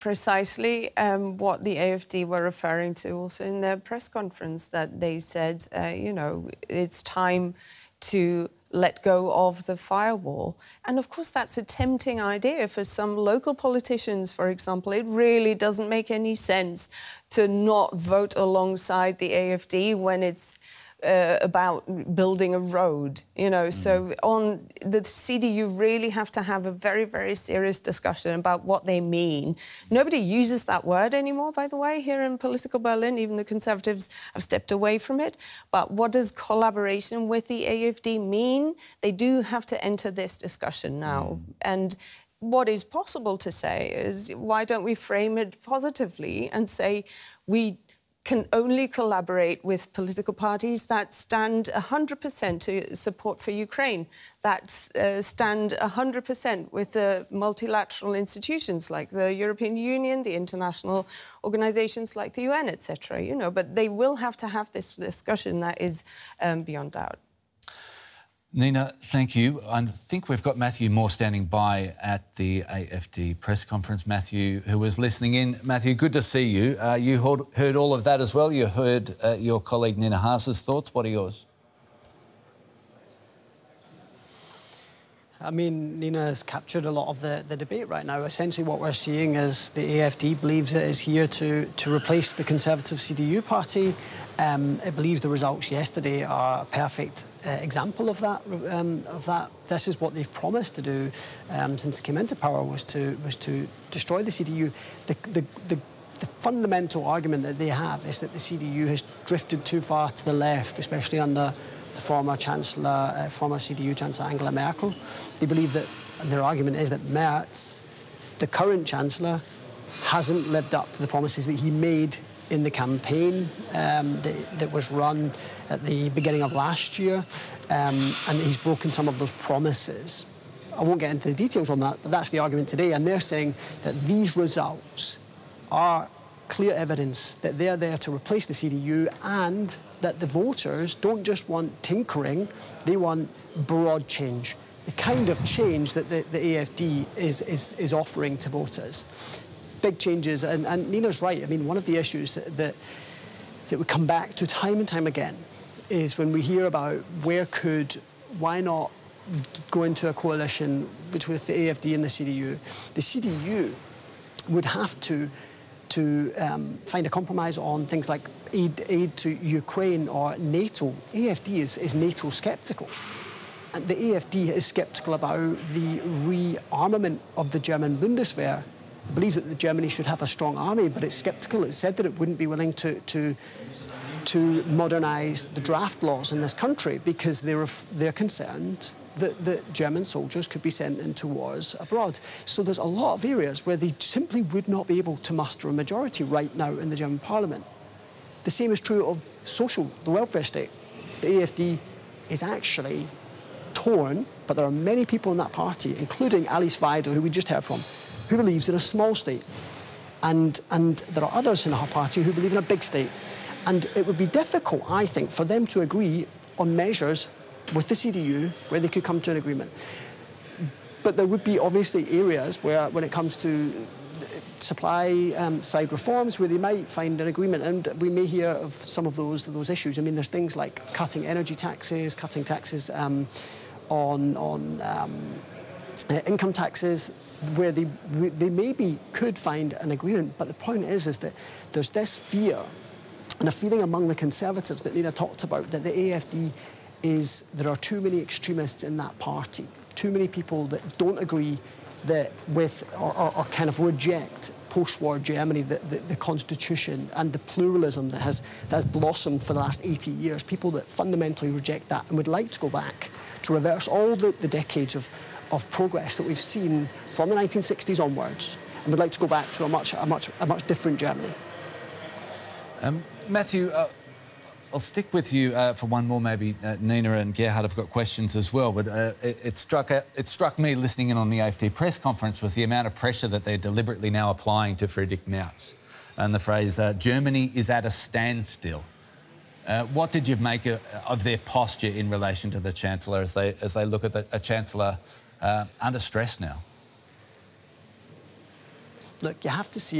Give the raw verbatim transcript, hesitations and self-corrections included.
precisely um, what the A F D were referring to also in their press conference, that they said, uh, you know, it's time to let go of the firewall. And of course, that's a tempting idea for some local politicians, for example. It really doesn't make any sense to not vote alongside the A F D when it's Uh, about building a road, you know. Mm. So on the C D U really have to have a very, very serious discussion about what they mean. Nobody uses that word anymore, by the way, here in political Berlin. Even the Conservatives have stepped away from it. But what does collaboration with the A F D mean? They do have to enter this discussion now. Mm. And what is possible to say is, why don't we frame it positively and say we can only collaborate with political parties that stand one hundred percent to support for Ukraine, that uh, stand one hundred percent with the multilateral institutions like the European Union, the international organisations like the U N, et cetera. You know, but they will have to have this discussion that is um, beyond doubt. Nina, thank you. I think we've got Matthew Moore standing by at the A F D press conference. Matthew, who was listening in. Matthew, good to see you. Uh, you heard, heard all of that as well. You heard uh, your colleague Nina Haas's thoughts. What are yours? I mean, Nina has captured a lot of the, the debate right now. Essentially what we're seeing is the A F D believes it is here to, to replace the Conservative C D U party. Um, it believes the results yesterday are a perfect uh, example of that, um, of that. This is what they've promised to do um, since they came into power, was to, was to destroy the C D U. The, the, the, the fundamental argument that they have is that the C D U has drifted too far to the left, especially under the former Chancellor, uh, former C D U Chancellor Angela Merkel. They believe that, and their argument is that Merz, the current Chancellor, hasn't lived up to the promises that he made in the campaign um, that, that was run at the beginning of last year, um, and he's broken some of those promises. I won't get into the details on that, but that's the argument today, and they're saying that these results are clear evidence that they're there to replace the C D U, and that the voters don't just want tinkering, they want broad change, the kind of change that the, the A F D is, is, is offering to voters. Big changes, and, and Nina's right. I mean, one of the issues that, that we come back to time and time again is when we hear about where could, why not go into a coalition between the A F D and the C D U. The C D U would have to to um, find a compromise on things like aid, aid to Ukraine or NATO. A F D is, is NATO sceptical. And the A F D is sceptical about the rearmament of the German Bundeswehr. It believes that Germany should have a strong army, but it's sceptical. It said that it wouldn't be willing to, to, to modernise the draft laws in this country because they're, they're concerned that, that German soldiers could be sent into wars abroad. So there's a lot of areas where they simply would not be able to muster a majority right now in the German parliament. The same is true of social, the welfare state. The A F D is actually torn, but there are many people in that party, including Alice Weidel, who we just heard from, who believes in a small state. And, and there are others in her party who believe in a big state. And it would be difficult, I think, for them to agree on measures with the C D U where they could come to an agreement. But there would be obviously areas where, when it comes to supply um, side reforms, where they might find an agreement, and we may hear of some of those those issues. I mean, there's things like cutting energy taxes, cutting taxes um, on on um, income taxes, where they they maybe could find an agreement. But the point is, is that there's this fear and a feeling among the Conservatives that Nina talked about, that the A F D is, there are too many extremists in that party, too many people that don't agree that with, or, or, or kind of reject post-war Germany, the, the, the constitution and the pluralism that has, that has blossomed for the last eighty years, people that fundamentally reject that and would like to go back to reverse all the, the decades of, of progress that we've seen from the nineteen sixties onwards, and would like to go back to a much, a much, a much different Germany. Um, Matthew, uh, I'll stick with you uh, for one more. Maybe uh, Nina and Gerhard have got questions as well. But uh, it, it struck uh, it struck me listening in on the A F D press conference was the amount of pressure that they're deliberately now applying to Friedrich Merz, and the phrase uh, "Germany is at a standstill." Uh, what did you make of, of their posture in relation to the Chancellor as they as they look at the, a Chancellor uh, under stress now? look, you have to see